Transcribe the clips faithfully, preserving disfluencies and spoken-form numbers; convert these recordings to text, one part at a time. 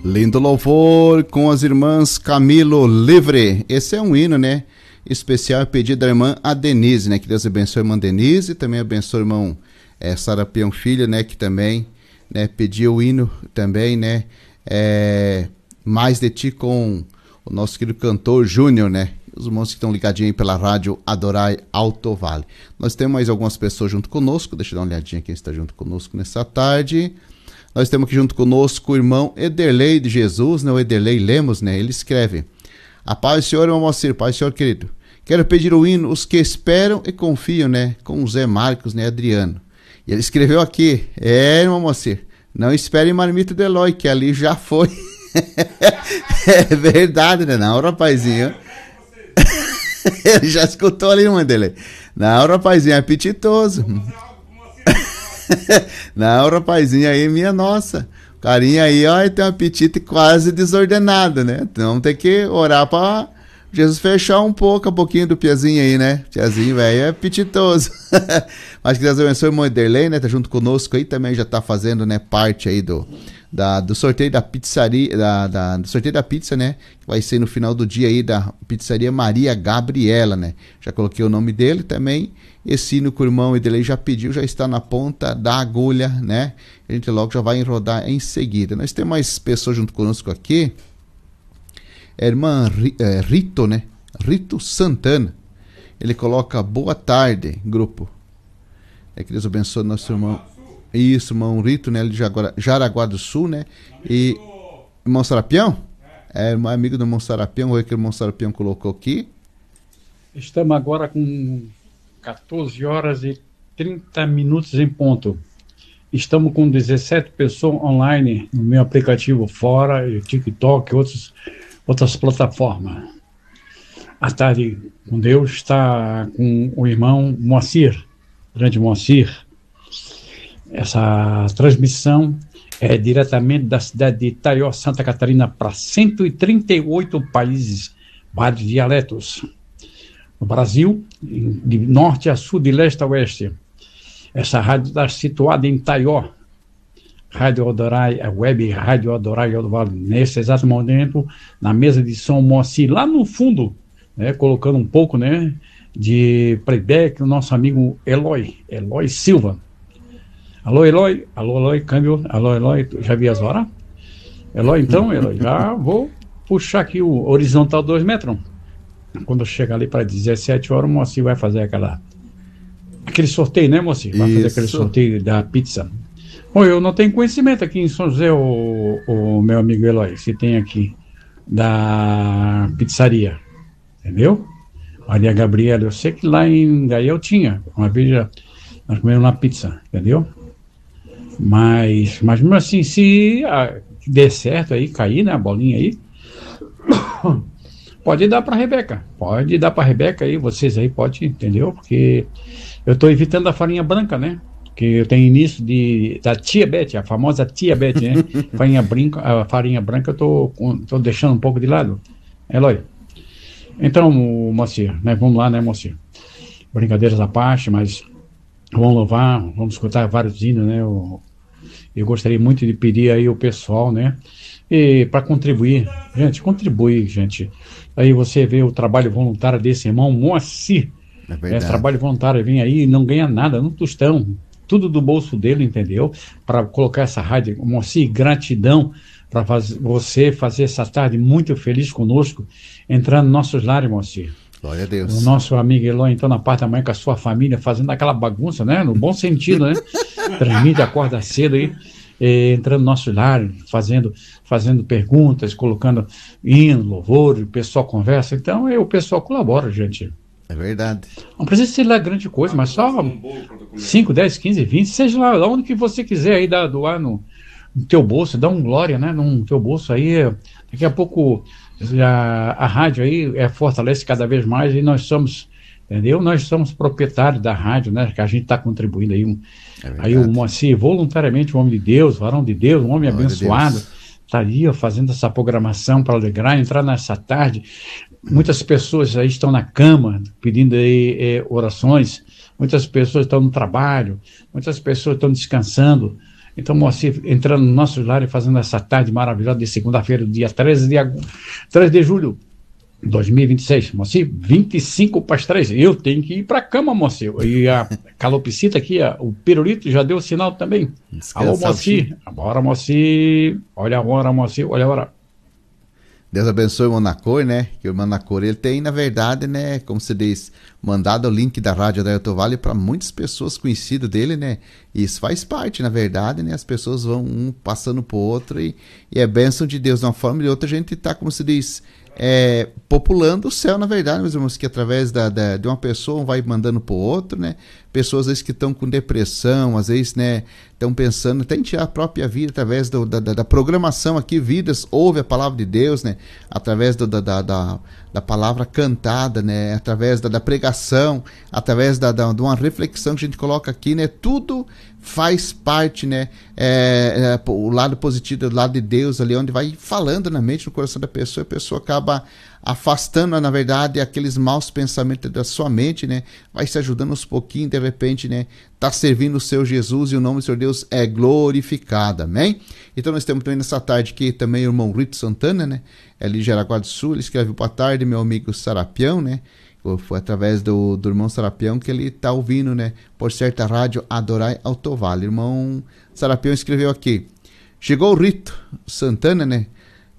Lindo louvor com as irmãs Camilo Livre. Esse é um hino, né? Especial pedido da irmã a Denise, né? Que Deus abençoe a irmã Denise, também abençoe o irmão é, Sarapião Filho, né? Que também né, pediu o hino também, né? É, Mais de Ti com o nosso querido cantor Júnior, né? Os irmãos que estão ligadinhos aí pela rádio Adorai Alto Vale. Nós temos mais algumas pessoas junto conosco, deixa eu dar uma olhadinha quem está junto conosco nessa tarde. Nós temos aqui junto conosco o irmão Ederlei de Jesus, né? O Ederlei Lemos, né? Ele escreve: A paz do Senhor, irmão Moacir, paz do Senhor, querido. Quero pedir o hino Os que Esperam e Confiam, né? Com o Zé Marcos, né? Adriano. E ele escreveu aqui: É, irmão Moacir, não espere marmita de Eloy, que ali já foi. É verdade, né? Não, rapazinho. Ele já escutou ali, irmão Ederlei. Não, rapazinho, é apetitoso. Não, rapazinho aí, minha nossa. O carinha aí, ó, tem um apetite quase desordenado, né? Então vamos ter que orar pra Jesus fechar um pouco, um pouquinho do piazinho aí, né? Piazinho, velho, é apetitoso. Mas que Deus abençoe o irmão Ederlei, né? Tá junto conosco aí, também já tá fazendo, né, parte aí do, da, do sorteio da pizzaria, da, da, do sorteio da pizza, né? Que vai ser no final do dia aí da pizzaria Maria Gabriela, né? Já coloquei o nome dele também. Esse hino que o irmão Ederlei já pediu, já está na ponta da agulha, né? A gente logo já vai enrodar em seguida. Nós temos mais pessoas junto conosco aqui. É a irmã é, Rito, né? Rito Santana. Ele coloca boa tarde, grupo. É que Deus abençoe nosso irmão. Isso, irmão Rito, né? Ele de Jaraguá do Sul, né? E irmão Sarapião? É, irmão amigo do irmão Sarapião. Olha que o irmão Sarapião colocou aqui. Estamos agora com quatorze horas e trinta minutos em ponto. Estamos com dezessete pessoas online no meu aplicativo Fora, TikTok e outros, outras plataformas. À tarde com Deus está com o irmão Moacir, grande Moacir. Essa transmissão é diretamente da cidade de Itaió, Santa Catarina, para cento e trinta e oito países, vários dialetos. No Brasil, de norte a sul, de leste a oeste. Essa rádio está situada em Itaió. Rádio Adorai, a web Rádio Adorai Alto Vale. Nesse exato momento, na mesa de São Moacir, lá no fundo, né, colocando um pouco, né, de playback, o nosso amigo Eloy, Eloy Silva. Alô, Eloy. Alô, Eloy, câmbio. Alô, Eloy, já vi as horas? Eloy, então, Eloy, já vou puxar aqui o horizontal dois metros. Quando chegar ali para dezessete horas, o Moacir vai fazer aquela, aquele sorteio, né, Moacir? Vai fazer aquele sorteio da pizza. Bom, eu não tenho conhecimento aqui em São José, o, o meu amigo Eloy, se tem aqui da pizzaria, entendeu? Maria Gabriela, eu sei que lá em Gael tinha, uma vez já, nós comemos uma pizza, entendeu? Mas, mas mesmo assim, se a, der certo aí, cair, né, a bolinha aí, pode dar para a Rebeca, pode dar para a Rebeca aí, vocês aí podem, entendeu? Porque eu estou evitando a farinha branca, né? Que eu tenho início de, da tia Bete, a famosa tia Bete, né? farinha, branca, a farinha branca eu tô, tô deixando um pouco de lado. Eloy. Então, Moacir, né? Vamos lá, né, Moacir? Brincadeiras à parte, mas vamos louvar, vamos escutar vários hinos, né? Eu, eu gostaria muito de pedir aí o pessoal, né? E para contribuir, gente, contribui, gente. Aí você vê o trabalho voluntário desse irmão Moacir. É verdade. É, trabalho voluntário, vem aí e não ganha nada, não tostão. Tudo do bolso dele, entendeu? Para colocar essa rádio. Moacir, gratidão para faz, você fazer essa tarde muito feliz conosco, entrando nos nossos lares, Moacir. Glória a Deus. O nosso amigo Eloy, então, na parte da manhã com a sua família, fazendo aquela bagunça, né? No bom sentido, né? Transmite, acorda cedo aí. Eh, entrando no nosso lar, fazendo, fazendo perguntas, colocando hino, louvor, o pessoal conversa. Então, é, o pessoal colabora, gente. É verdade. Não precisa ser lá grande coisa, mas só cinco, dez, quinze, vinte, seja lá onde que você quiser aí dar, doar no, no teu bolso, dá um glória, né, no teu bolso aí. Daqui a pouco a, a rádio aí é, fortalece cada vez mais e nós somos, entendeu? Nós somos proprietários da rádio, né, que a gente está contribuindo aí. Um, é aí o Moacir, voluntariamente, um homem de Deus, varão de Deus, um homem Glória abençoado, está ali ó, fazendo essa programação para alegrar, entrar nessa tarde. Muitas pessoas aí estão na cama pedindo aí, é, orações, muitas pessoas estão no trabalho, muitas pessoas estão descansando, Então, Moacir, entrando no nosso lar e fazendo essa tarde maravilhosa de segunda-feira, dia treze de, ag... treze de julho de dois mil e vinte e seis. Moacir, vinte e cinco para as três. Eu tenho que ir para a cama, Moacir. E a calopsita aqui, a, o pirulito, já deu sinal também. Descansa. Alô, Moacir. Bora, Moacir. Olha a hora, Moacir. Olha a hora. Deus abençoe o irmão Nacor, né? Que o irmão Nacor, ele tem, na verdade, né? Como se diz, mandado o link da Rádio Adailton Vale para muitas pessoas conhecidas dele, né? E isso faz parte, na verdade, né? As pessoas vão um passando pro outro e, e é bênção de Deus de uma forma ou de outra. A gente tá, como se diz, é, populando o céu, na verdade, meus irmãos, que através da, da, de uma pessoa um vai mandando pro outro, né? Pessoas, às vezes, que estão com depressão, às vezes, né? Estão pensando até em tirar a própria vida através do, da, da programação aqui, vidas, ouve a palavra de Deus, né? Através do, da, da, da, da palavra cantada, né? Através da, da pregação, através da, da, de uma reflexão que a gente coloca aqui, né? Tudo faz parte, né? É, é, o lado positivo, o lado de Deus ali, onde vai falando na mente, no coração da pessoa, e a pessoa acaba afastando, na verdade, aqueles maus pensamentos da sua mente, né? Vai se ajudando uns pouquinhos, de repente, né? Tá servindo o seu Jesus e o nome do seu Deus é glorificado, amém? Então nós temos também nessa tarde aqui também o irmão Rito Santana, né? Ali de Jaraguá do Sul, ele escreve: boa tarde, meu amigo Sarapião, né? Foi através do, do irmão Sarapião que ele tá ouvindo, né? Por certa rádio Adorai Alto Vale. Irmão Sarapião escreveu aqui: chegou o Rito Santana, né?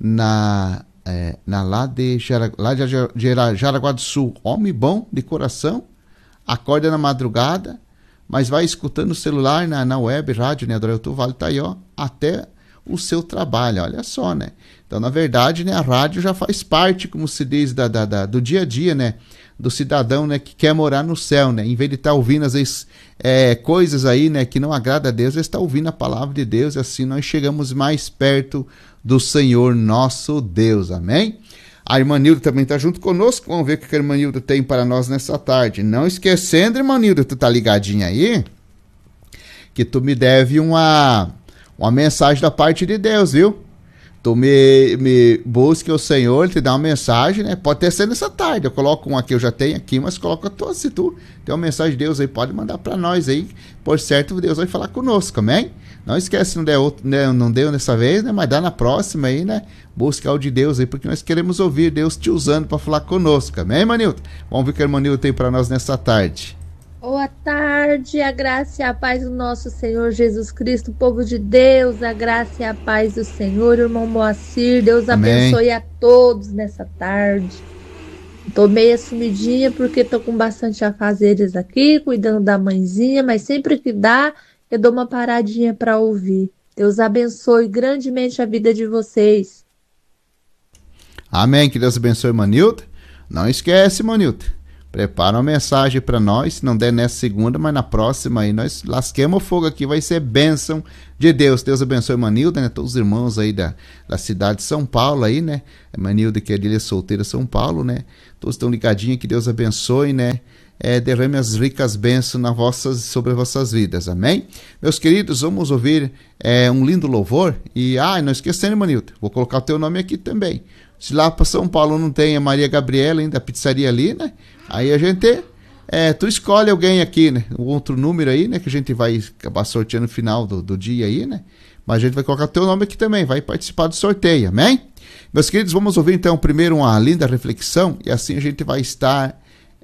Na... É, na, lá de, Jara, lá de Jaraguá do Sul, homem bom de coração, acorda na madrugada, mas vai escutando o celular na, na web, rádio, né, Adorai Vale, tá aí, ó, até o seu trabalho, olha só, né? Então, na verdade, né, a rádio já faz parte, como se diz, da, da, da, do dia a dia, né, do cidadão, né, que quer morar no céu, né, em vez de estar tá ouvindo, às vezes, é, coisas aí, né, que não agrada a Deus, ele está ouvindo a palavra de Deus, e assim nós chegamos mais perto do Senhor nosso Deus, amém? A irmã Nilda também está junto conosco, vamos ver o que a irmã Nilda tem para nós nessa tarde. Não esquecendo, irmã Nilda, tu tá ligadinha aí, que tu me deve uma, uma mensagem da parte de Deus, viu? Tu me, me busque o Senhor, ele te dá uma mensagem, né? Pode ter sido nessa tarde, eu coloco uma que eu já tenho aqui, mas coloco a tua, se tu tem uma mensagem de Deus aí, pode mandar para nós aí, por certo Deus vai falar conosco, amém? Não esquece, não deu, né, não deu nessa vez, né? Mas dá na próxima aí, né? Busca o de Deus aí, porque nós queremos ouvir Deus te usando para falar conosco, amém, Manilton? Vamos ver o que a irmã Nilton tem para nós nessa tarde. Boa tarde, a graça e a paz do nosso Senhor Jesus Cristo, povo de Deus, a graça e a paz do Senhor, irmão Moacir, Deus amém. Abençoe a todos nessa tarde. Tô meio sumidinha porque tô com bastante afazeres aqui, cuidando da mãezinha, mas sempre que dá, eu dou uma paradinha para ouvir. Deus abençoe grandemente a vida de vocês. Amém, que Deus abençoe, Manilton. Não esquece, Manilton, prepara uma mensagem para nós, se não der nessa segunda, mas na próxima aí nós lasquemos o fogo aqui, vai ser bênção de Deus. Deus abençoe Manilda, né? Todos os irmãos aí da, da cidade de São Paulo aí, né? Manilda, que é de solteira, São Paulo, né? Todos estão ligadinhos, que Deus abençoe, né? É, derrame as ricas bênçãos nas vossas, sobre as vossas vidas, amém? Meus queridos, vamos ouvir é, um lindo louvor, e, ah, não esquecendo, Manilda, vou colocar o teu nome aqui também. Se lá para São Paulo não tem a Maria Gabriela ainda, a pizzaria ali, né? Aí a gente, é, tu escolhe alguém aqui, né? Um outro número aí, né? Que a gente vai acabar sorteando no final do, do dia aí, né? Mas a gente vai colocar teu nome aqui também, vai participar do sorteio, amém? Meus queridos, vamos ouvir então primeiro uma linda reflexão, e assim a gente vai estar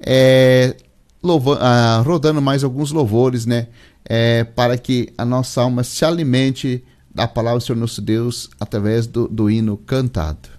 é, louvando, ah, rodando mais alguns louvores, né? É, para que a nossa alma se alimente da palavra do Senhor nosso Deus através do, do hino cantado.